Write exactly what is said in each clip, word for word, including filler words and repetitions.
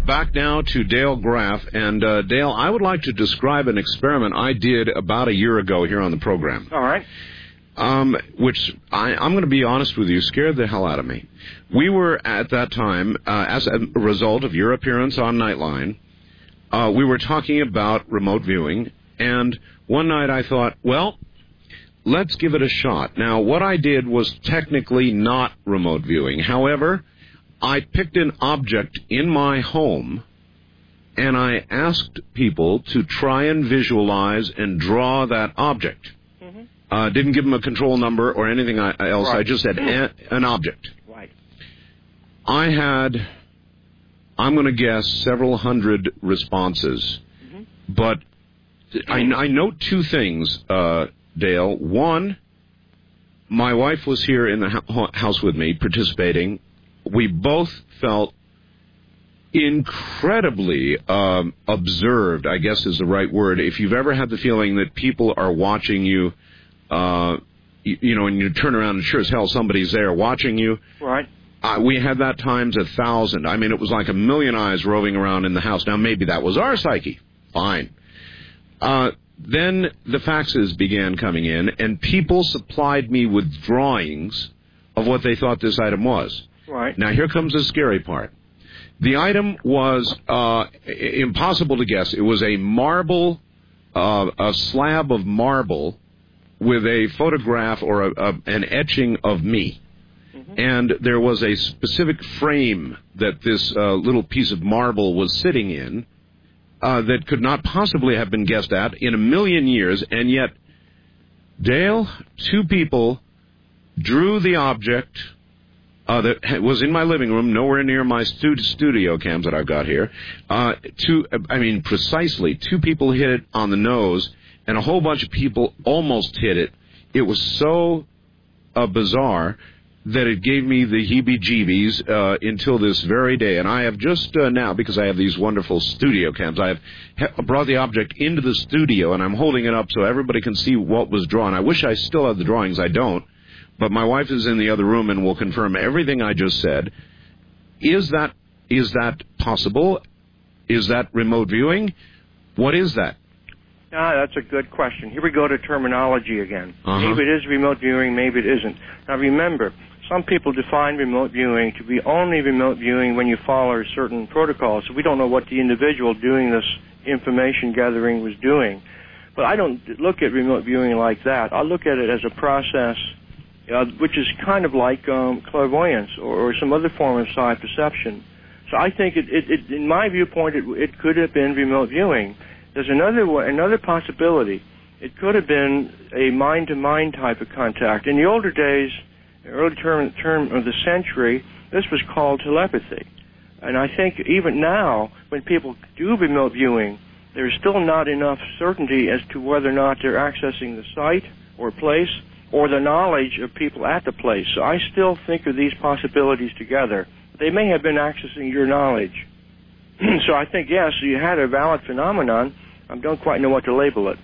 back now to Dale Graff. And, uh, Dale, I would like to describe an experiment I did about a year ago here on the program. All right. Um, which, I, I'm going to be honest with you, scared the hell out of me. We were, at that time, uh, as a result of your appearance on Nightline, uh, we were talking about remote viewing. And one night I thought, well, let's give it a shot. Now, what I did was technically not remote viewing. However, I picked an object in my home, and I asked people to try and visualize and draw that object. Mm-hmm. Uh, didn't give them a control number or anything else. Right. I just said a, an object. Right. I had, I'm going to guess, several hundred responses. Mm-hmm. But I, I note two things, uh, Dale. One, my wife was here in the ho- house with me participating. We both felt incredibly um, observed, I guess is the right word. If you've ever had the feeling that people are watching you, uh, you, you know, and you turn around and sure as hell somebody's there watching you. Right. Uh, we had that times a thousand. I mean, it was like a million eyes roving around in the house. Now, maybe that was our psyche. Fine. Uh, then the faxes began coming in, and people supplied me with drawings of what they thought this item was. Right. Now, here comes the scary part. The item was uh, impossible to guess. It was a marble, uh, a slab of marble with a photograph or a, a, an etching of me. Mm-hmm. And there was a specific frame that this uh, little piece of marble was sitting in uh, that could not possibly have been guessed at in a million years. And yet, Dale, two people drew the object Uh, that was in my living room, nowhere near my stu- studio cams that I've got here. Uh, two, I mean, precisely, two people hit it on the nose, and a whole bunch of people almost hit it. It was so uh, bizarre that it gave me the heebie-jeebies uh, until this very day. And I have just uh, now, because I have these wonderful studio cams, I have he- brought the object into the studio, and I'm holding it up so everybody can see what was drawn. I wish I still had the drawings. I don't. But my wife is in the other room and will confirm everything I just said. Is that is that possible? Is that remote viewing? What is that? Ah, that's a good question. Here we go to terminology again. Uh-huh. Maybe it is remote viewing, maybe it isn't. Now remember, some people define remote viewing to be only remote viewing when you follow certain protocols. So we don't know what the individual doing this information gathering was doing. But I don't look at remote viewing like that. I look at it as a process Uh, which is kind of like um, clairvoyance or, or some other form of psi perception. So I think, it, it, it, in my viewpoint, it, it could have been remote viewing. There's another another possibility. It could have been a mind-to-mind type of contact. In the older days, early term, term of the century, this was called telepathy. And I think even now, when people do remote viewing, there's still not enough certainty as to whether or not they're accessing the site or place, or the knowledge of people at the place. So I still think of these possibilities together. They may have been accessing your knowledge. So I think, yes, you had a valid phenomenon. I don't quite know what to label it.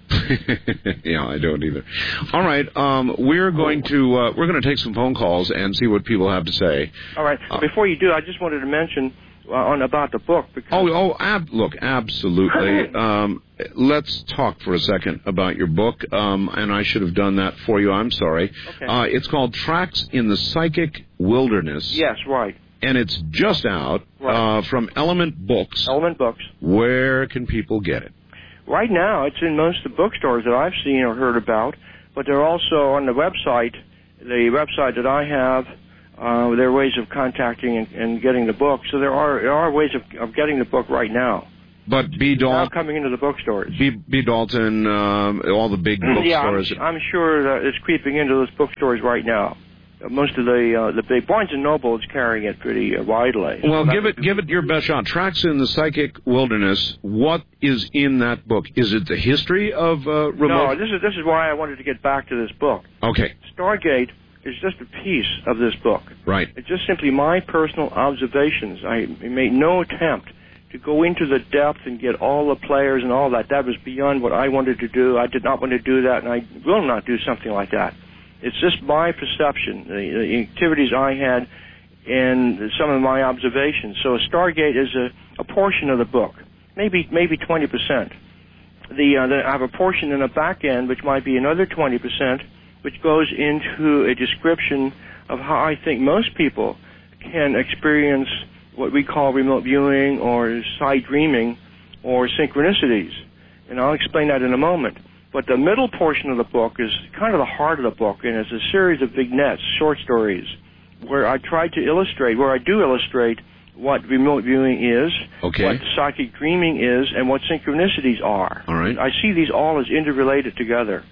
Yeah, I don't either. All right, um, we're going to uh, we're going to take some phone calls and see what people have to say. All right. Uh, Before you do, I just wanted to mention uh, on about the book. Because oh, oh, ab- look, absolutely. um, let's talk for a second about your book, um, and I should have done that for you. I'm sorry. Okay. Uh, it's called Tracks in the Psychic Wilderness. Yes, right. And it's just out right. uh, from Element Books. Element Books. Where can people get it? Right now, it's in most of the bookstores that I've seen or heard about, but they're also on the website, the website that I have. Uh, there are ways of contacting and, and getting the book. So there are there are ways of, of getting the book right now. But B. Dalton, now coming into the bookstores. B. B. Dalton, um, all the big bookstores. Yeah, I'm, I'm sure that it's creeping into those bookstores right now. Most of the uh, the big Barnes and Noble is carrying it pretty uh, widely. Well, so give it give it your best shot. Tracks in the Psychic Wilderness. What is in that book? Is it the history of uh, remote? No, this is this is why I wanted to get back to this book. Okay. Stargate is just a piece of this book. Right. It's just simply my personal observations. I made no attempt to go into the depth and get all the players and all that. That was beyond what I wanted to do. I did not want to do that, and I will not do something like that. It's just my perception, the, the activities I had and some of my observations. So Stargate is a, a portion of the book, maybe maybe twenty percent. The, uh, the I have a portion in the back end, which might be another twenty percent, which goes into a description of how I think most people can experience what we call remote viewing or side dreaming or synchronicities. And I'll explain that in a moment. But the middle portion of the book is kind of the heart of the book, and it's a series of vignettes, short stories, where I try to illustrate, where I do illustrate what remote viewing is, okay. what psychic dreaming is, and what synchronicities are. All right. I see these all as interrelated together.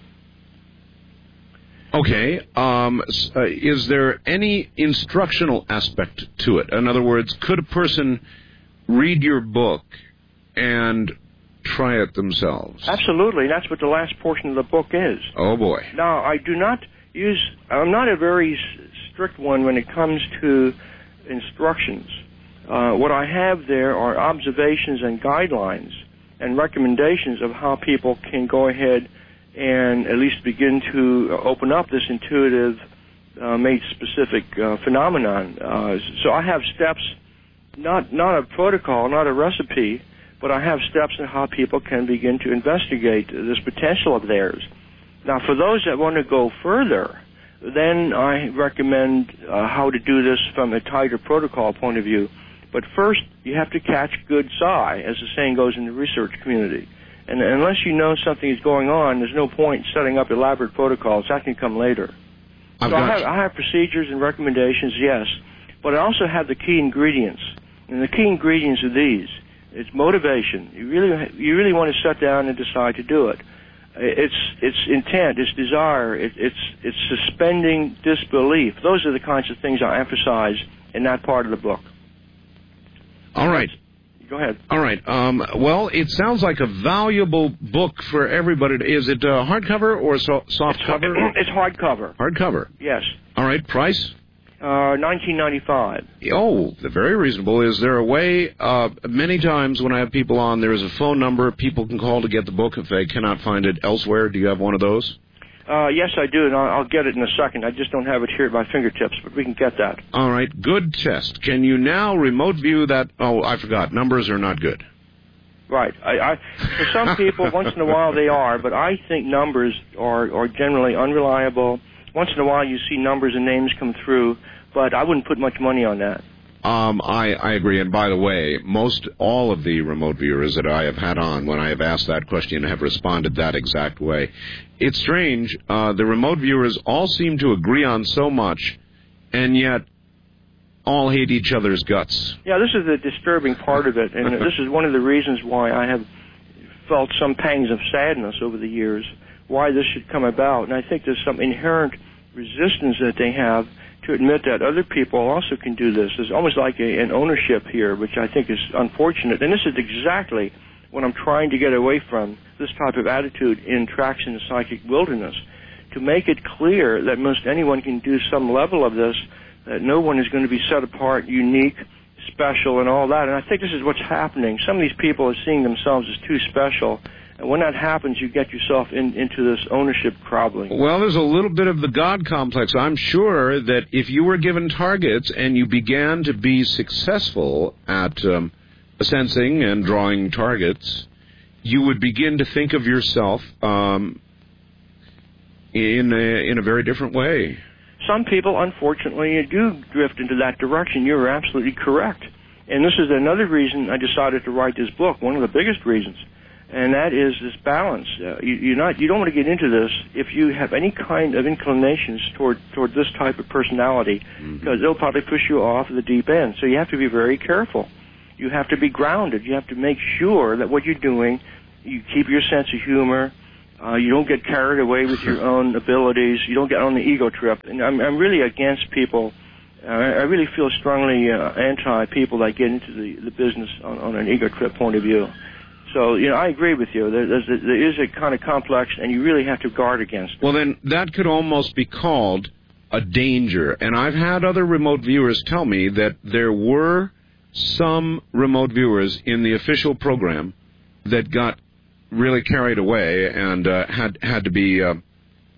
Okay. Um, uh, is there any instructional aspect to it? In other words, could a person read your book and try it themselves? Absolutely. That's what the last portion of the book is. Oh, boy. Now, I do not use, I'm not a very strict one when it comes to instructions. Uh, what I have there are observations and guidelines and recommendations of how people can go ahead and at least begin to open up this intuitive, uh, made specific uh, phenomenon. Uh, so I have steps, not not a protocol, not a recipe, but I have steps in how people can begin to investigate this potential of theirs. Now, for those that want to go further, then I recommend uh, how to do this from a tighter protocol point of view. But first, you have to catch good psi, as the saying goes in the research community. And unless you know something is going on, there's no point in setting up elaborate protocols. That can come later. I've so got I have, I have procedures and recommendations, yes, but I also have the key ingredients. And the key ingredients are these. It's motivation. You really, you really want to set down and decide to do it. It's, it's intent, it's desire, it, it's, it's suspending disbelief. Those are the kinds of things I emphasize in that part of the book. All right. Go ahead. All right. Um, well, it sounds like a valuable book for everybody. Is it uh, hardcover or so, soft it's, cover? It's hardcover. Hardcover. Yes. All right. Price? Uh, nineteen ninety-five. Oh, very reasonable. Is there a way? Uh, many times when I have people on, there is a phone number people can call to get the book if they cannot find it elsewhere. Do you have one of those? Uh, yes, I do, and I'll, I'll get it in a second. I just don't have it here at my fingertips, but we can get that. All right, good test. Can you now remote view that? Oh, I forgot. Numbers are not good. Right. I, I, for some people, once in a while they are, but I think numbers are, are generally unreliable. Once in a while you see numbers and names come through, but I wouldn't put much money on that. Um, I, I agree. And by the way, most all of the remote viewers that I have had on, when I have asked that question, have responded that exact way. It's strange. Uh, the remote viewers all seem to agree on so much, and yet all hate each other's guts. Yeah, this is the disturbing part of it, and this is one of the reasons why I have felt some pangs of sadness over the years, why this should come about. And I think there's some inherent resistance that they have to admit that other people also can do this. There's almost like a, an ownership here, which I think is unfortunate. And this is exactly what I'm trying to get away from, this type of attitude in Tracks in the Psychic Wilderness, to make it clear that most anyone can do some level of this, that no one is going to be set apart, unique, special, and all that. And I think this is what's happening. Some of these people are seeing themselves as too special. And when that happens, you get yourself in, into this ownership problem. Well, there's a little bit of the God complex. I'm sure that if you were given targets and you began to be successful at um, sensing and drawing targets, you would begin to think of yourself um, in a, in a very different way. Some people, unfortunately, do drift into that direction. You're absolutely correct. And this is another reason I decided to write this book, one of the biggest reasons. And that is this balance. Uh, you, you're not, you don't want to get into this if you have any kind of inclinations toward toward this type of personality, mm-hmm. because it'll probably push you off the deep end. So you have to be very careful. You have to be grounded. You have to make sure that what you're doing, you keep your sense of humor. Uh, you don't get carried away with your own abilities. You don't get on the ego trip. And I'm, I'm really against people. Uh, I really feel strongly uh, anti-people that get into the, the business on, on an ego trip point of view. So, you know, I agree with you. There, there's a, there is a kind of complex, and you really have to guard against it. Well, then that could almost be called a danger. And I've had other remote viewers tell me that there were some remote viewers in the official program that got really carried away and uh, had had to be uh,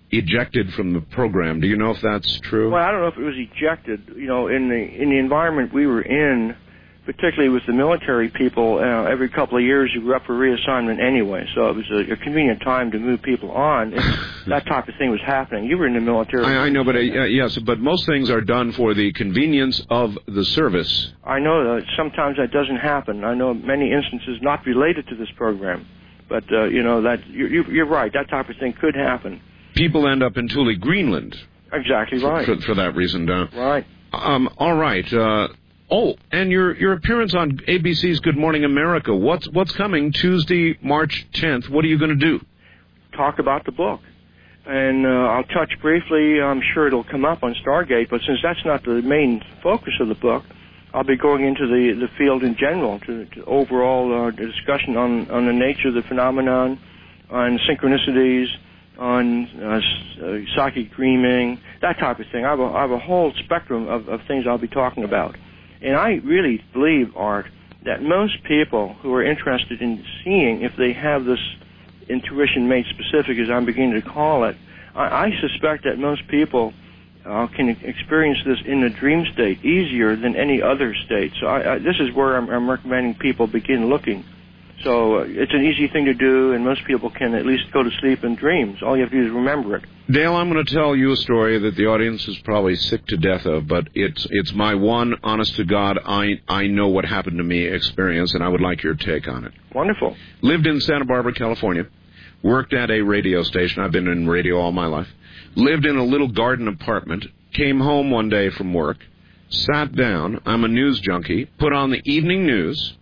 ejected from the program. Do you know if that's true? Well, I don't know if it was ejected. You know, in the in the environment we were in, particularly with the military people, uh, every couple of years you were up for reassignment anyway, so it was a, a convenient time to move people on. If that type of thing was happening. You were in the military. I, I know, but uh, yes, but most things are done for the convenience of the service. I know that sometimes that doesn't happen. I know many instances not related to this program, but uh, you know that you, you're right. That type of thing could happen. People end up in Thule, Greenland. Exactly right. For, for that reason, uh, right. Um, all right. Uh, oh, and your your appearance on A B C's Good Morning America. What's what's coming Tuesday, March tenth? What are you going to do? Talk about the book, and uh, I'll touch briefly. I'm sure it'll come up on Stargate, but since that's not the main focus of the book, I'll be going into the the field in general, to, to overall uh, discussion on on the nature of the phenomenon, on synchronicities, on uh, uh, psychic dreaming, that type of thing. I have a, I have a whole spectrum of, of things I'll be talking about. And I really believe, Art, that most people who are interested in seeing if they have this intuition made specific, as I'm beginning to call it, I, I suspect that most people uh, can experience this in the dream state easier than any other state. So I, I, this is where I'm, I'm recommending people begin looking. So uh, it's an easy thing to do, and most people can at least go to sleep in dreams. All you have to do is remember it. Dale, I'm going to tell you a story that the audience is probably sick to death of, but it's it's my one, honest to God, I, I know what happened to me experience, and I would like your take on it. Wonderful. Lived in Santa Barbara, California. Worked at a radio station. I've been in radio all my life. Lived in a little garden apartment. Came home one day from work. Sat down. I'm a news junkie. Put on the evening news.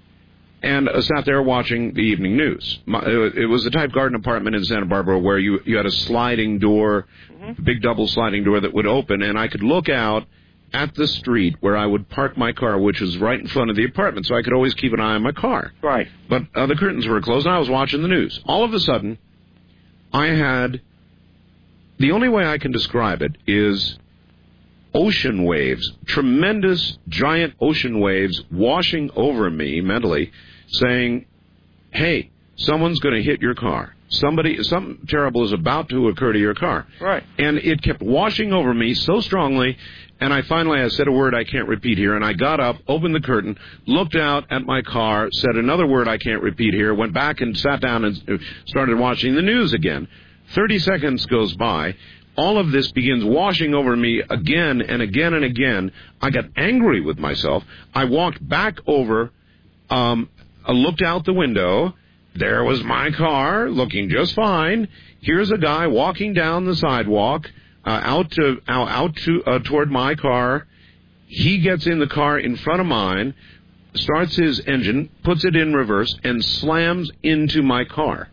And uh, sat there watching the evening news. My, it, it was the type garden apartment in Santa Barbara where you, you had a sliding door, mm-hmm. big double sliding door that would open, and I could look out at the street where I would park my car, which was right in front of the apartment, so I could always keep an eye on my car. Right. But uh, the curtains were closed, and I was watching the news. All of a sudden, I had... The only way I can describe it is ocean waves, tremendous, giant ocean waves washing over me mentally, saying, hey, someone's going to hit your car. Somebody, something terrible is about to occur to your car. Right. And it kept washing over me so strongly, and I finally I said a word I can't repeat here, and I got up, opened the curtain, looked out at my car, said another word I can't repeat here, went back and sat down and started watching the news again. Thirty seconds goes by. All of this begins washing over me again and again and again. I got angry with myself. I walked back over, um, I looked out the window. There was my car, looking just fine. Here's a guy walking down the sidewalk, uh, out to out, out to uh, toward my car. He gets in the car in front of mine, starts his engine, puts it in reverse, and slams into my car.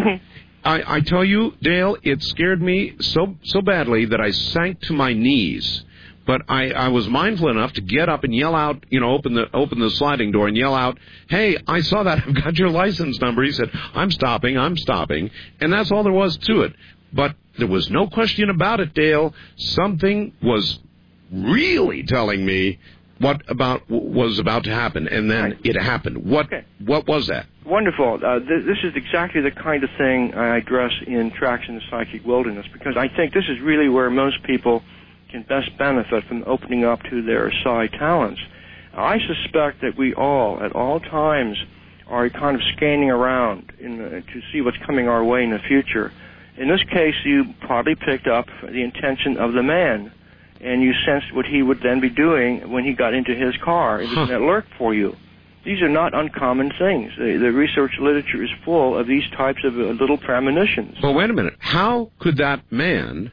I, I tell you, Dale, it scared me so so badly that I sank to my knees. But I, I was mindful enough to get up and yell out, you know, open the open the sliding door and yell out, hey, I saw that. I've got your license number. He said, I'm stopping, I'm stopping. And that's all there was to it. But there was no question about it, Dale. Something was really telling me what about was about to happen, and then it happened. What okay. What was that? Wonderful. Uh, th- this is exactly the kind of thing I address in Tracks in the Psychic Wilderness, because I think this is really where most people can best benefit from opening up to their psi talents. I suspect that we all, at all times, are kind of scanning around in the, to see what's coming our way in the future. In this case, you probably picked up the intention of the man, and you sensed what he would then be doing when he got into his car. It was huh. an alert for you. These are not uncommon things. The, the research literature is full of these types of uh, little premonitions. Well, wait a minute. How could that man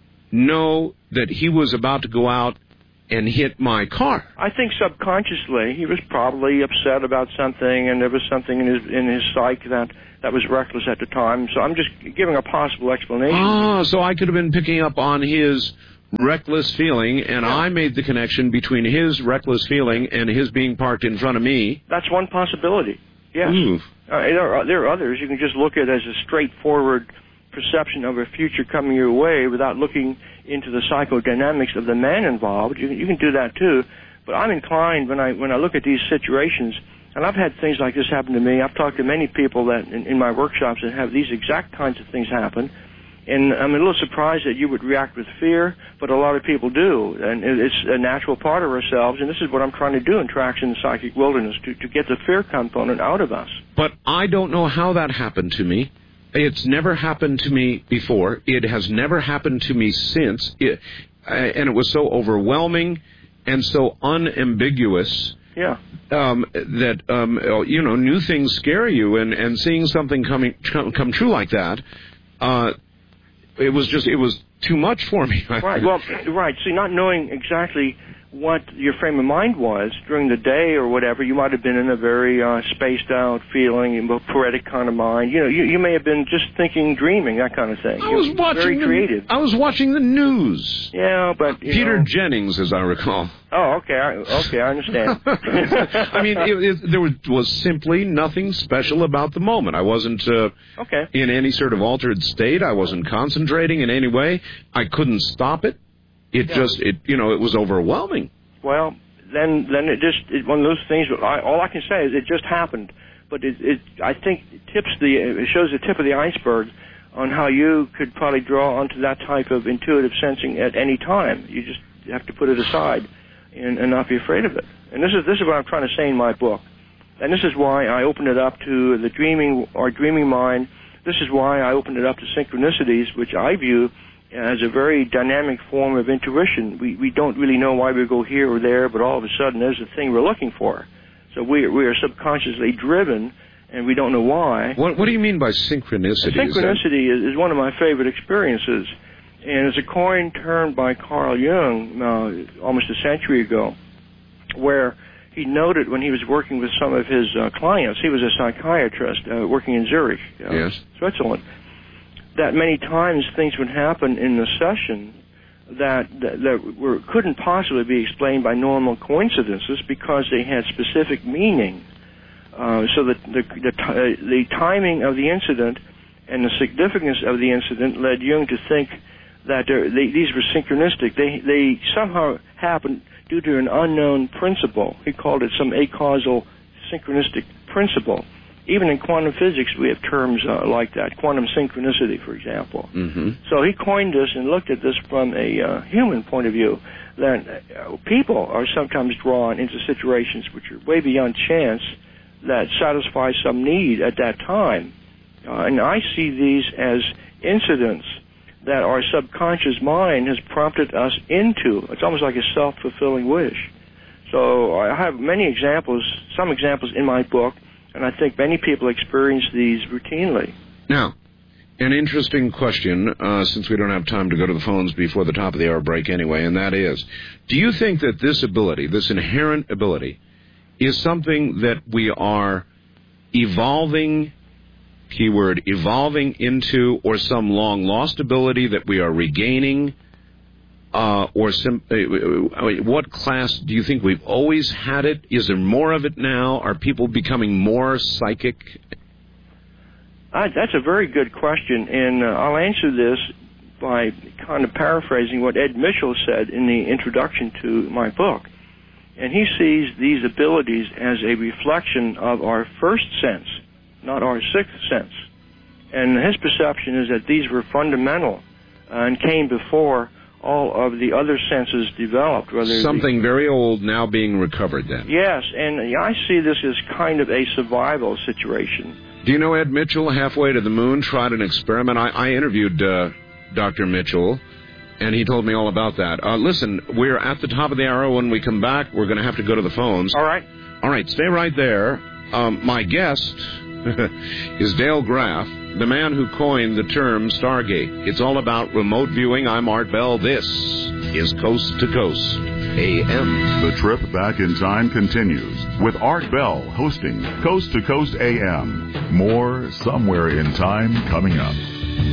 know that he was about to go out and hit my car? I think subconsciously he was probably upset about something, and there was something in his in his psyche that, that was reckless at the time. So I'm just giving a possible explanation. Ah, so I could have been picking up on his reckless feeling, and yeah. I made the connection between his reckless feeling and his being parked in front of me. That's one possibility, yes. Ooh. Uh, there, are, there are others. You can just look at it as a straightforward perception of a future coming your way without looking into the psychodynamics of the man involved. You, you can do that too, but I'm inclined when I when I look at these situations, and I've had things like this happen to me. I've talked to many people that in, in my workshops that have these exact kinds of things happen. And I'm a little surprised that you would react with fear, but a lot of people do. And it's a natural part of ourselves, and this is what I'm trying to do in Tracks in the Psychic Wilderness, to, to get the fear component out of us. But I don't know how that happened to me. It's never happened to me before. It has never happened to me since. It, and it was so overwhelming and so unambiguous. Yeah. Um, that, um, you know, new things scare you, and, and seeing something coming come, come true like that, uh, it was just, it was too much for me. Right, well, right. See, not knowing exactly what your frame of mind was during the day or whatever, you might have been in a very uh, spaced out feeling, a poetic kind of mind. You know, you, you may have been just thinking, dreaming, that kind of thing. I was You're watching very creative. The, I was watching the news. Yeah, but you Peter know. Jennings, as I recall. Oh, okay, I, okay, I understand. I mean, it, it, there was, was simply nothing special about the moment. I wasn't uh, okay. in any sort of altered state. I wasn't concentrating in any way. I couldn't stop it. It yeah. just, it you know, it was overwhelming. Well, then, then it just it, one of those things. I, all I can say is it just happened. But it, it, I think, it tips the, it shows the tip of the iceberg on how you could probably draw onto that type of intuitive sensing at any time. You just have to put it aside and, and not be afraid of it. And this is this is what I'm trying to say in my book. And this is why I opened it up to the dreaming or dreaming mind. This is why I opened it up to synchronicities, which I view as a very dynamic form of intuition. We we don't really know why we go here or there, but all of a sudden there's a thing we're looking for. So we we are subconsciously driven, and we don't know why. What what do you mean by synchronicity? Synchronicity is, is, is one of my favorite experiences, and it's a coin term by Carl Jung uh, almost a century ago, where he noted when he was working with some of his uh, clients, he was a psychiatrist uh, working in Zurich, uh, yes. Switzerland, that many times things would happen in the session that that, that were, couldn't possibly be explained by normal coincidences because they had specific meaning. Uh, so that the the, uh, the timing of the incident and the significance of the incident led Jung to think that they, these were synchronistic. They they somehow happened due to an unknown principle. He called it some acausal synchronistic principle. Even in quantum physics, we have terms uh, like that, quantum synchronicity, for example. Mm-hmm. So he coined this and looked at this from a uh, human point of view, that uh, people are sometimes drawn into situations which are way beyond chance that satisfy some need at that time. Uh, and I see these as incidents that our subconscious mind has prompted us into. It's almost like a self-fulfilling wish. So I have many examples, some examples in my book, and I think many people experience these routinely. Now, an interesting question, uh, since we don't have time to go to the phones before the top of the hour break anyway, and that is, do you think that this ability, this inherent ability, is something that we are evolving, keyword, evolving into, or some long-lost ability that we are regaining? Uh, or sim- uh, what class do you think we've always had it? Is there more of it now? Are people becoming more psychic? Uh, that's a very good question, and uh, I'll answer this by kind of paraphrasing what Ed Mitchell said in the introduction to my book. And he sees these abilities as a reflection of our first sense, not our sixth sense. And his perception is that these were fundamental uh, and came before all of the other senses developed. Whether Something the, very old now being recovered then. Yes, and I see this as kind of a survival situation. Do you know Ed Mitchell, halfway to the moon, tried an experiment? I, I interviewed uh, Doctor Mitchell, and he told me all about that. Uh, listen, we're at the top of the hour. When we come back, we're going to have to go to the phones. All right. All right, stay right there. Um, my guest is Dale Graff, the man who coined the term Stargate. It's all about remote viewing. I'm Art Bell. This is Coast to Coast A M. The trip back in time continues with Art Bell hosting Coast to Coast A M. More somewhere in time coming up.